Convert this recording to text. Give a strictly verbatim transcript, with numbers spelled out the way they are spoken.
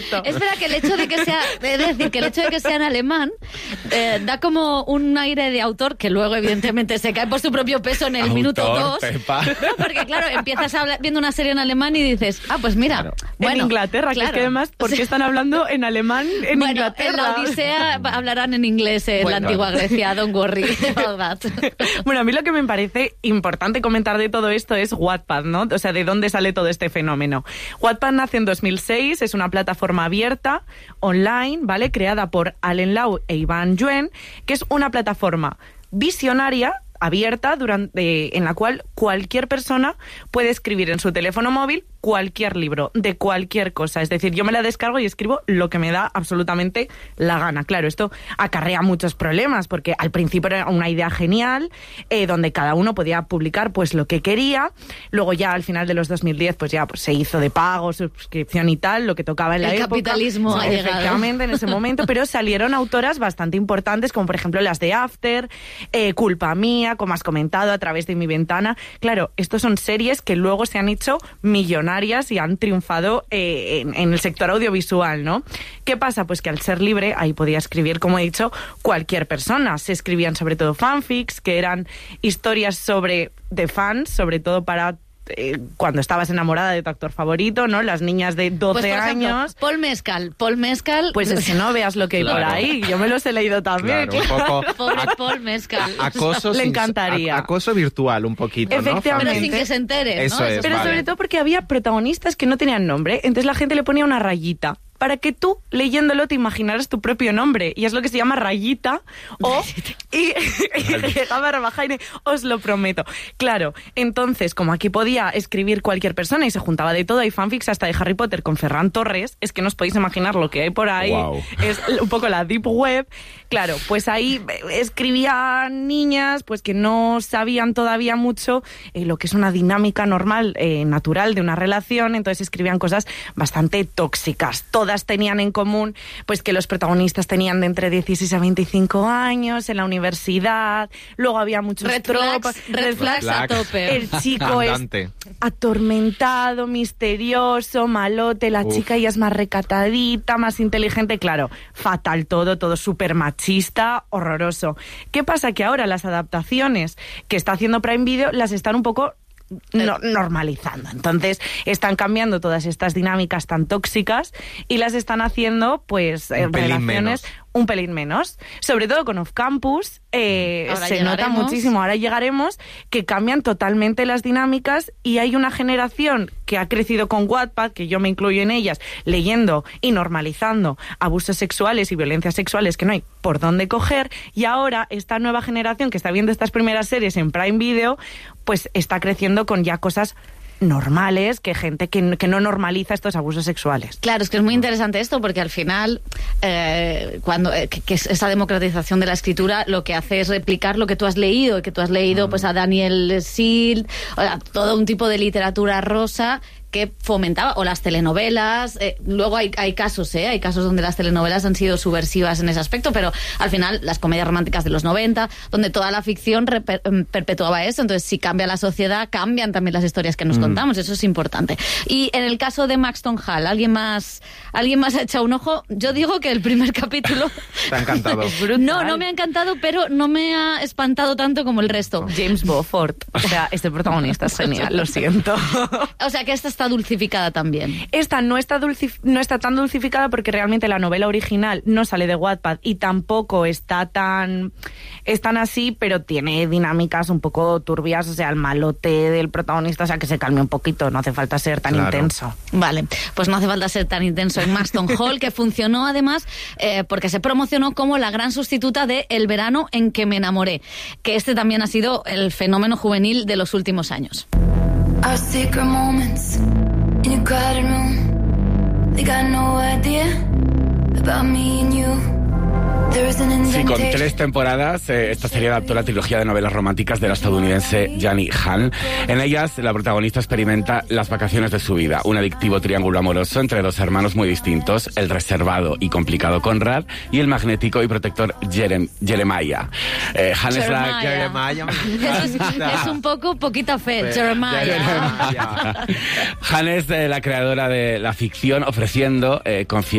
esto. Es verdad que el hecho de que sea, es decir, que el hecho de que sea en alemán eh, da como un aire de autor que luego evidentemente se cae por su propio peso en el Autor, minuto dos. Pepa. No, porque claro, empiezas a hablar, viendo una serie en alemán y dices, ah, pues mira, Claro. bueno, en Inglaterra, claro. que es que además, ¿por qué están hablando en alemán en bueno, Inglaterra? en la Odisea hablarán en inglés en Bueno. la antigua Grecia, don't worry about that. Bueno, a mí lo que me parece importante comentar de todo esto es Wattpad, ¿no? O sea, ¿de dónde sale todo este fenómeno? Wattpad nace en dos mil seis, es una plataforma abierta, online, ¿vale? Creada por Allen Lau e Ivan Yuen, que es una plataforma visionaria, abierta, durante, en la cual cualquier persona puede escribir en su teléfono móvil cualquier libro, de cualquier cosa. Es decir, yo me la descargo y escribo lo que me da absolutamente la gana. Claro, esto acarrea muchos problemas, porque al principio era una idea genial, eh, donde cada uno podía publicar pues lo que quería. Luego ya al final de los dos mil diez pues ya pues, se hizo de pago, suscripción y tal, lo que tocaba en la El época. capitalismo ha llegado. Efectivamente, en ese momento, pero salieron autoras bastante importantes, como por ejemplo las de After, eh, Culpa Mía, como has comentado, A través de mi ventana. Claro, estos son series que luego se han hecho millonarias y han triunfado eh, en, en el sector audiovisual, ¿no? ¿Qué pasa? Pues que al ser libre, ahí podía escribir, como he dicho, cualquier persona. Se escribían sobre todo fanfics, que eran historias sobre de fans, sobre todo para eh, cuando estabas enamorada de tu actor favorito, ¿no? Las niñas de doce Pues, por ejemplo, años. Paul Mescal, Paul Mescal. Pues es que no veas lo que hay Claro. por ahí. Yo me los he leído también. Claro, un poco Pobre Paul Mescal. acoso, Le sin- encantaría. a- acoso virtual un poquito, ¿no? Efectivamente. Pero sin que se entere, Eso ¿no? es, Pero vale. sobre todo porque había protagonistas que no tenían nombre, entonces la gente le ponía una rayita para que tú, leyéndolo, te imaginaras tu propio nombre. Y es lo que se llama rayita o y, y llegaba a Bajaine, os lo prometo. Claro, entonces, como aquí podía escribir cualquier persona y se juntaba de todo, hay fanfics hasta de Harry Potter con Ferran Torres, es que no os podéis imaginar lo que hay por ahí. Wow. Es un poco la deep web. Claro, pues ahí escribían niñas pues que no sabían todavía mucho eh, lo que es una dinámica normal, eh, natural de una relación, entonces escribían cosas bastante tóxicas. Todas tenían en común pues que los protagonistas tenían de entre dieciséis a veinticinco años en la universidad, luego había muchos Red tropos, flags, red flags a flags. tope. el chico es Andante. atormentado, misterioso, malote, la Uf. chica ya es más recatadita, más inteligente, claro, fatal todo, todo súper machista, horroroso. ¿Qué pasa? Que ahora las adaptaciones que está haciendo Prime Video las están un poco no, normalizando. Entonces están cambiando todas estas dinámicas tan tóxicas y las están haciendo pues eh, Un pelín relaciones menos. un pelín menos. Sobre todo con Off Campus eh, Ahora se nota llegaremos. muchísimo. Ahora llegaremos que cambian totalmente las dinámicas y hay una generación que ha crecido con Wattpad, que yo me incluyo en ellas, leyendo y normalizando abusos sexuales y violencias sexuales que no hay por dónde coger, y ahora esta nueva generación que está viendo estas primeras series en Prime Video pues está creciendo con ya cosas normales, que gente que, que no normaliza estos abusos sexuales. Claro, es que es muy interesante esto porque al final eh, cuando eh, que, que es esa democratización de la escritura lo que hace es replicar lo que tú has leído, y que tú has leído mm. pues a Daniel Sild, o sea, todo un tipo de literatura rosa que fomentaba, o las telenovelas, eh, luego hay, hay casos, ¿eh? Hay casos donde las telenovelas han sido subversivas en ese aspecto, pero al final las comedias románticas de los noventa, donde toda la ficción reper, perpetuaba eso, entonces si cambia la sociedad, cambian también las historias que nos mm. contamos, eso es importante. Y en el caso de Maxton Hall, ¿alguien más, ¿alguien más ha echado un ojo? Yo digo que el primer capítulo... Te ha encantado. No, no me ha encantado, pero no me ha espantado tanto como el resto. James Beaufort, o sea, este protagonista es genial, lo siento. O sea, que esta está dulcificada también. Esta no está, dulcif- no está tan dulcificada porque realmente la novela original no sale de Wattpad y tampoco está tan, es tan así, pero tiene dinámicas un poco turbias, o sea, el malote del protagonista, o sea, que se calme un poquito, no hace falta ser tan Claro. intenso. Vale, pues no hace falta ser tan intenso en Maxton Hall, que funcionó además eh, porque se promocionó como la gran sustituta de El verano en que me enamoré, que este también ha sido el fenómeno juvenil de los últimos años. Our secret moments in your crowded room. They got no idea about me and you. Sí, con tres temporadas, eh, esta serie adaptó la trilogía de novelas románticas de la estadounidense Jani Han. En ellas, la protagonista experimenta las vacaciones de su vida, un adictivo triángulo amoroso entre dos hermanos muy distintos, el reservado y complicado Conrad y el magnético y protector Jerem, Jeremiah. Eh, Han es la... Jeremiah. Es, es un poco poquita fe, Jeremiah. Jeremiah. Han es eh, la creadora de la ficción, ofreciendo eh, confianza